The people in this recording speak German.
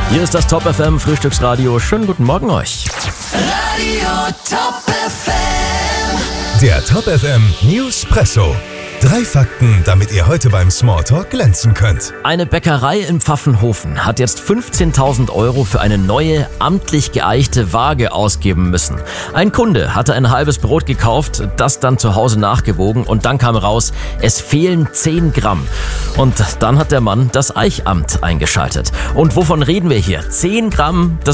Hier ist das Top FM Frühstücksradio. Schönen guten Morgen euch. Radio Top FM. Der Top FM Newspresso. 3 Fakten, damit ihr heute beim Smalltalk glänzen könnt. Eine Bäckerei in Pfaffenhofen hat jetzt 15.000 € für eine neue, amtlich geeichte Waage ausgeben müssen. Ein Kunde hatte ein halbes Brot gekauft, das dann zu Hause nachgewogen und dann kam raus, es fehlen 10 Gramm. Und dann hat der Mann das Eichamt eingeschaltet. Und wovon reden wir hier? 10 Gramm, das